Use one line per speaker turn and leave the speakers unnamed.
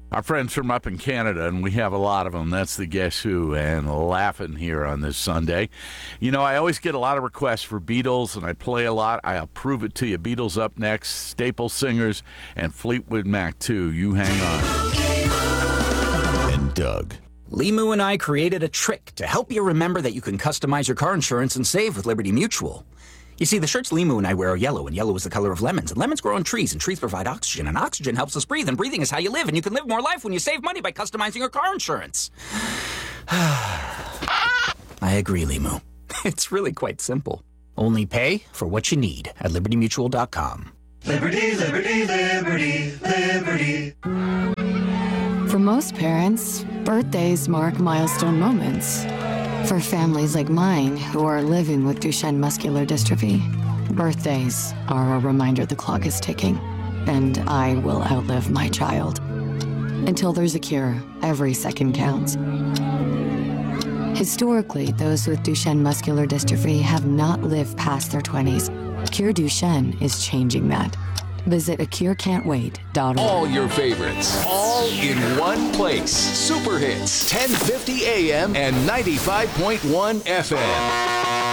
Our friends from up in Canada, and we have a lot of them. That's the Guess Who, and laughing here on this Sunday. You know, I always get a lot of requests for Beatles, and I play a lot. I'll prove it to you. Beatles up next, Staple Singers, and Fleetwood Mac too. You hang on. And Doug.
Limu and I created a trick to help you remember that you can customize your car insurance and save with Liberty Mutual. You see, the shirts Limu and I wear are yellow, and yellow is the color of lemons. And lemons grow on trees, and trees provide oxygen, and oxygen helps us breathe, and breathing is how you live, and you can live more life when you save money by customizing your car insurance. I agree, Limu. It's really quite simple. Only pay for what you need at LibertyMutual.com.
Liberty, liberty, liberty, liberty.
For most parents, birthdays mark milestone moments. For families like mine who are living with Duchenne muscular dystrophy, birthdays are a reminder the clock is ticking, and I will outlive my child. Until there's a cure, every second counts. Historically, those with Duchenne muscular dystrophy have not lived past their 20s. Cure Duchenne is changing that. Visit acurecan'twait.org.
All your favorites, all in one place. Super Hits, 1050 AM and 95.1 FM.